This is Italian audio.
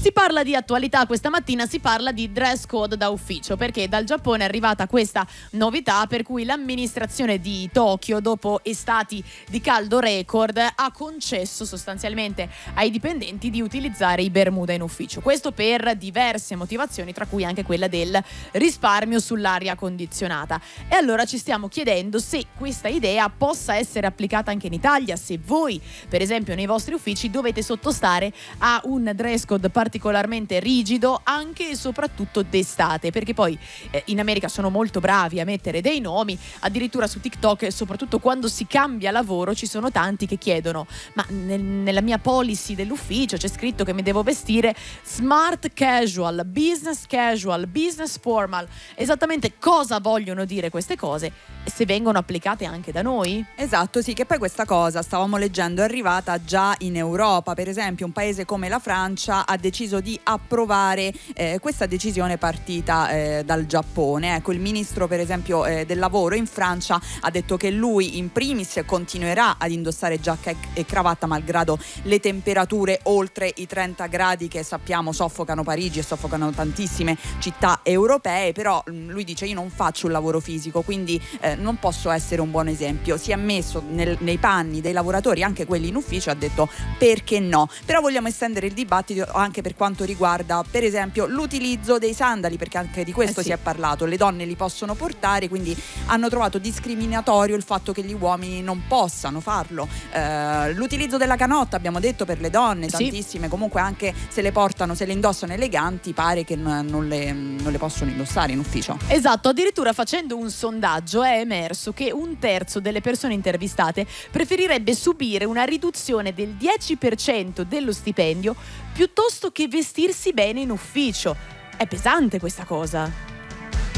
Si parla di attualità questa mattina, si parla di dress code da ufficio, perché dal Giappone è arrivata questa novità per cui l'amministrazione di Tokyo, dopo estati di caldo record, ha concesso sostanzialmente ai dipendenti di utilizzare i bermuda in ufficio. Questo per diverse motivazioni, tra cui anche quella del risparmio sull'aria condizionata. E allora ci stiamo chiedendo se questa idea possa essere applicata anche in Italia, se voi, per esempio, nei vostri uffici dovete sottostare a un dress code particolarmente rigido anche e soprattutto d'estate, perché poi in America sono molto bravi a mettere dei nomi, addirittura su TikTok, soprattutto quando si cambia lavoro ci sono tanti che chiedono: ma nella mia policy dell'ufficio c'è scritto che mi devo vestire smart casual, business formal. Esattamente cosa vogliono dire queste cose e se vengono applicate anche da noi? Esatto, sì, che poi questa cosa, stavamo leggendo, è arrivata già in Europa. Per esempio un paese come la Francia ha deciso di approvare questa decisione partita dal Giappone. Ecco, il ministro per esempio del lavoro in Francia ha detto che lui in primis continuerà ad indossare giacca e cravatta malgrado le temperature oltre i 30 gradi che sappiamo soffocano Parigi e soffocano tantissime città europee, però lui dice: io non faccio un lavoro fisico, quindi non posso essere un buon esempio. Si è messo nei panni dei lavoratori, anche quelli in ufficio, ha detto perché no. Però vogliamo estendere il dibattito anche per quanto riguarda per esempio l'utilizzo dei sandali, perché anche di questo sì. si è parlato. Le donne li possono portare, quindi hanno trovato discriminatorio il fatto che gli uomini non possano farlo. L'utilizzo della canotta, abbiamo detto, per le donne, tantissime comunque, anche se le portano, se le indossano eleganti, pare che non le possono indossare in ufficio. Esatto, addirittura facendo un sondaggio è emerso che 1/3 delle persone intervistate preferirebbe subire una riduzione del 10% dello stipendio piuttosto che vestirsi bene in ufficio. È pesante questa cosa.